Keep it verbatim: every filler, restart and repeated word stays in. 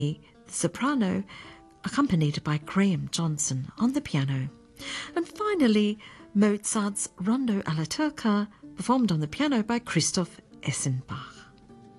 the soprano, accompanied by Graham Johnson on the piano. And finally, Mozart's Rondo alla Turca, performed on the piano by Christoph Essenbach.